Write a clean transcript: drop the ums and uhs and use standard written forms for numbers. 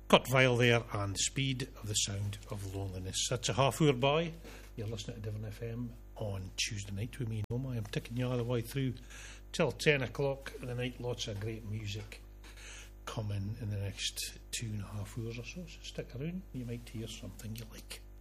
Kurt Vile there, and Speed of the Sound of Loneliness. That's a half hour by. You're listening to Devon FM on Tuesday night with me, Noma. I'm taking you all the way through till 10 o'clock in the night. Lots of great music coming in the next 2.5 hours or so. So stick around, you might hear something you like.